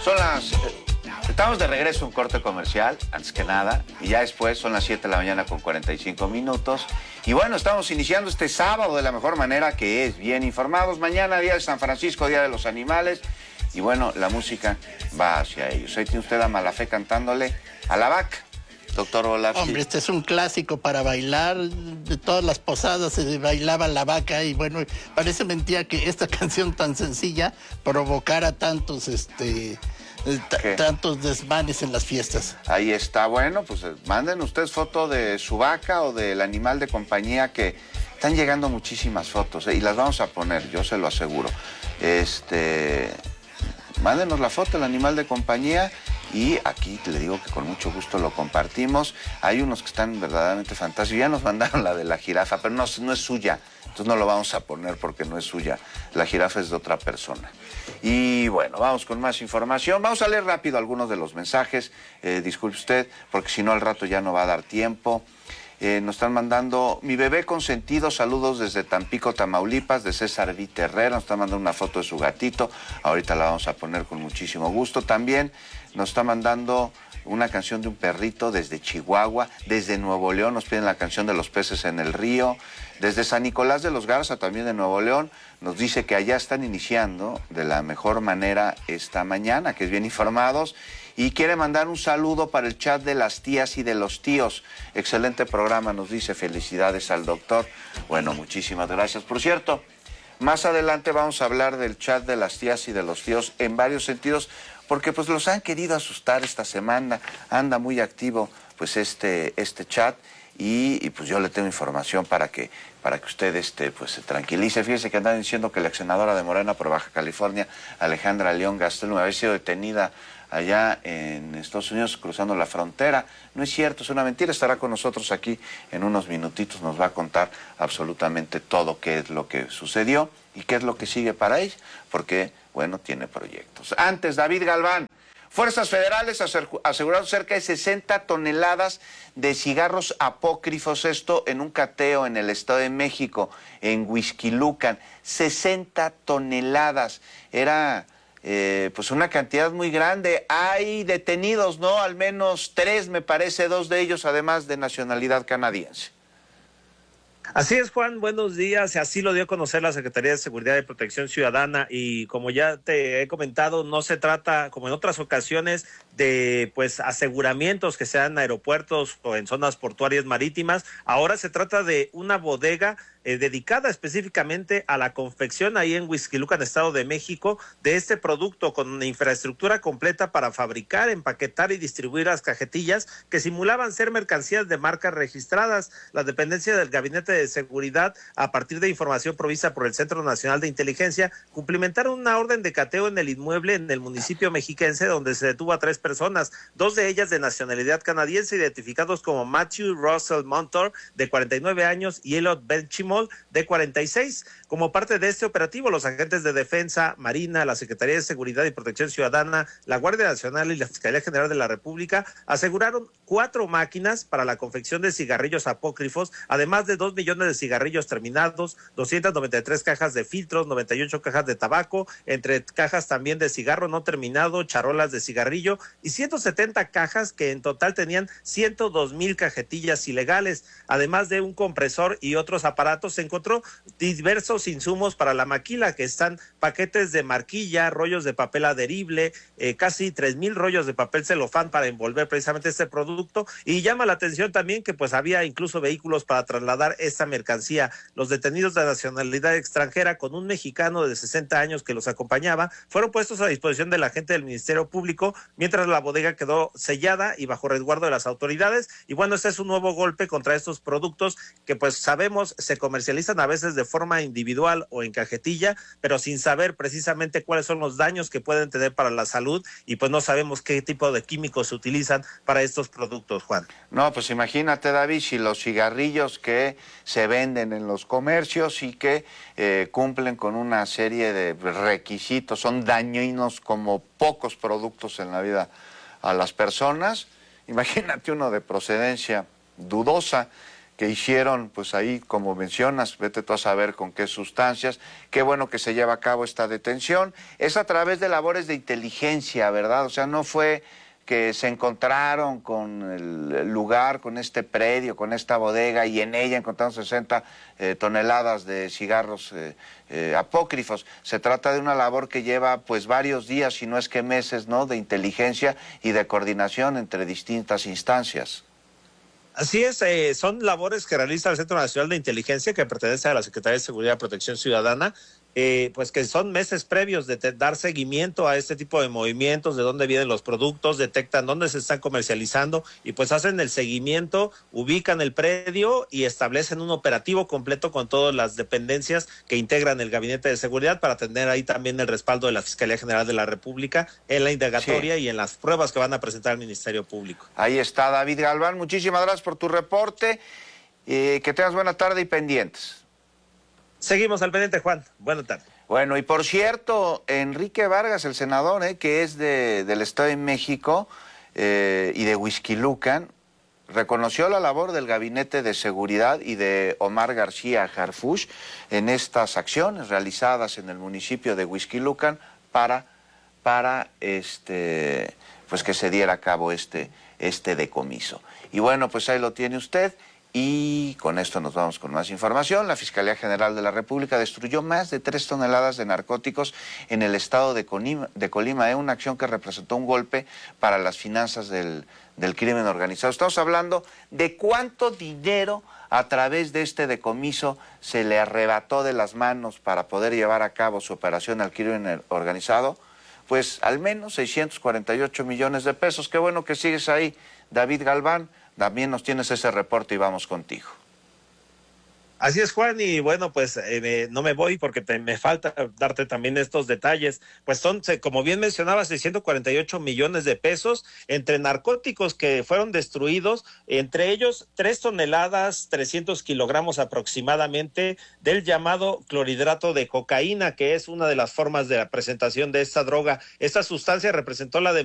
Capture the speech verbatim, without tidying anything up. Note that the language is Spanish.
Son las... Estamos de regreso a un corte comercial, antes que nada, y ya después son las siete de la mañana con cuarenta y cinco minutos. Y bueno, estamos iniciando este sábado de la mejor manera, que es bien informados. Mañana, día de San Francisco, día de los animales. Y bueno, la música va hacia ellos. Ahí tiene usted a Malafé cantándole a la vaca, doctor Volavsky. Hombre, este es un clásico para bailar. De todas las posadas se bailaba la vaca y bueno, parece mentira que esta canción tan sencilla provocara tantos, este, tantos desmanes en las fiestas. Ahí está, bueno, pues manden ustedes foto de su vaca o del animal de compañía, que están llegando muchísimas fotos, ¿eh? Y las vamos a poner, yo se lo aseguro. Este, mándenos la foto del animal de compañía. Y aquí le digo que con mucho gusto lo compartimos. Hay unos que están verdaderamente fantásticos. Ya nos mandaron la de la jirafa, pero no, no es suya. Entonces no lo vamos a poner porque no es suya. La jirafa es de otra persona. Y bueno, vamos con más información. Vamos a leer rápido algunos de los mensajes. Eh, disculpe usted, porque si no al rato ya no va a dar tiempo. Eh, nos están mandando, mi bebé consentido, saludos desde Tampico, Tamaulipas, de César Vite Herrera. Nos está mandando una foto de su gatito. Ahorita la vamos a poner con muchísimo gusto. También nos está mandando una canción de un perrito desde Chihuahua. Desde Nuevo León nos piden la canción de los peces en el río. Desde San Nicolás de los Garza, también de Nuevo León, nos dice que allá están iniciando de la mejor manera esta mañana, que es bien informados. Y quiere mandar un saludo para el chat de las tías y de los tíos. Excelente programa, nos dice, felicidades al doctor. Bueno, muchísimas gracias. Por cierto, más adelante vamos a hablar del chat de las tías y de los tíos en varios sentidos, porque pues los han querido asustar esta semana. Anda muy activo pues este, este chat y, y pues yo le tengo información para que, para que usted este, pues, se tranquilice. Fíjese que andan diciendo que la ex senadora de Morena por Baja California, Alejandra León Gastelum, había sido detenida allá en Estados Unidos cruzando la frontera. No es cierto, es una mentira. Estará con nosotros aquí en unos minutitos, nos va a contar absolutamente todo qué es lo que sucedió y qué es lo que sigue para ella, porque, bueno, tiene proyectos. Antes, David Galván. Fuerzas federales aseguraron cerca de sesenta toneladas de cigarros apócrifos, esto en un cateo en el Estado de México, en Huixquilucan. sesenta toneladas. Era eh, pues una cantidad muy grande. Hay detenidos, ¿no? Al menos tres, me parece, dos de ellos además de nacionalidad canadiense. Así es, Juan, buenos días. Así lo dio a conocer la Secretaría de Seguridad y Protección Ciudadana y como ya te he comentado, no se trata, como en otras ocasiones, de pues aseguramientos que sean en aeropuertos o en zonas portuarias marítimas. Ahora se trata de una bodega eh, dedicada específicamente a la confección ahí en Huixquilucan, Estado de México, de este producto con una infraestructura completa para fabricar, empaquetar y distribuir las cajetillas que simulaban ser mercancías de marcas registradas. La dependencia del Gabinete de Seguridad, a partir de información provista por el Centro Nacional de Inteligencia, cumplimentaron una orden de cateo en el inmueble en el municipio mexiquense, donde se detuvo a tres personas, dos de ellas de nacionalidad canadiense, identificados como Matthew Russell Montour, de cuarenta y nueve años, y Elliot Benchimol, de cuarenta y seis. Como parte de este operativo, los agentes de Defensa, Marina, la Secretaría de Seguridad y Protección Ciudadana, la Guardia Nacional y la Fiscalía General de la República aseguraron cuatro máquinas para la confección de cigarrillos apócrifos, además de dos millones de cigarrillos terminados, doscientas noventa y tres cajas de filtros, noventa y ocho cajas de tabaco, entre cajas también de cigarro no terminado, charolas de cigarrillo y ciento setenta cajas que en total tenían ciento dos mil cajetillas ilegales. Además de un compresor y otros aparatos, se encontró diversos insumos para la maquila, que están paquetes de marquilla, rollos de papel adherible, eh, casi tres mil rollos de papel celofán para envolver precisamente este producto. Y llama la atención también que pues había incluso vehículos para trasladar esta mercancía. Los detenidos de nacionalidad extranjera, con un mexicano de sesenta años que los acompañaba, fueron puestos a disposición del agente del Ministerio Público, mientras la bodega quedó sellada y bajo resguardo de las autoridades. Y bueno, este es un nuevo golpe contra estos productos que pues sabemos se comercializan a veces de forma individual o en cajetilla, pero sin saber precisamente cuáles son los daños que pueden tener para la salud, y pues no sabemos qué tipo de químicos se utilizan para estos productos, Juan. No, pues imagínate, David, si los cigarrillos que se venden en los comercios y que eh, cumplen con una serie de requisitos, son dañinos como pocos productos en la vida a las personas. Imagínate uno de procedencia dudosa que hicieron, pues ahí, como mencionas, vete tú a saber con qué sustancias. Qué bueno que se lleva a cabo esta detención. Es a través de labores de inteligencia, ¿verdad? O sea, no fue que se encontraron con el lugar, con este predio, con esta bodega, y en ella encontraron sesenta eh, toneladas de cigarros eh, eh, apócrifos. Se trata de una labor que lleva pues varios días, si no es que meses, ¿no?, de inteligencia y de coordinación entre distintas instancias. Así es, eh, son labores que realiza el Centro Nacional de Inteligencia, que pertenece a la Secretaría de Seguridad y Protección Ciudadana, eh, pues que son meses previos de te, dar seguimiento a este tipo de movimientos, de dónde vienen los productos, detectan dónde se están comercializando y pues hacen el seguimiento, ubican el predio y establecen un operativo completo con todas las dependencias que integran el Gabinete de Seguridad para tener ahí también el respaldo de la Fiscalía General de la República en la indagatoria, sí, y en las pruebas que van a presentar al Ministerio Público. Ahí está David Galván, muchísimas gracias por tu reporte, eh, que tengas buena tarde y pendientes. Seguimos al pendiente, Juan. Buenas tardes. Bueno, y por cierto, Enrique Vargas, el senador, eh, que es de, del Estado de México eh, y de Huixquilucan, reconoció la labor del Gabinete de Seguridad y de Omar García Harfuch en estas acciones realizadas en el municipio de Huixquilucan para, para este, pues que se diera a cabo este, este decomiso. Y bueno, pues ahí lo tiene usted. Y con esto nos vamos con más información. La Fiscalía General de la República destruyó más de tres toneladas de narcóticos en el estado de Colima, de Colima ¿eh? Una acción que representó un golpe para las finanzas del, del crimen organizado. Estamos hablando de cuánto dinero a través de este decomiso se le arrebató de las manos para poder llevar a cabo su operación al crimen organizado. Pues al menos seiscientos cuarenta y ocho millones de pesos. Qué bueno que sigues ahí, David Galván. También nos tienes ese reporte y vamos contigo. Así es, Juan, y bueno, pues eh, me, no me voy porque te, me falta darte también estos detalles. Pues son, como bien mencionabas, seiscientos cuarenta y ocho millones de pesos entre narcóticos que fueron destruidos, entre ellos tres toneladas, trescientos kilogramos aproximadamente del llamado clorhidrato de cocaína, que es una de las formas de la presentación de esta droga. Esta sustancia representó la de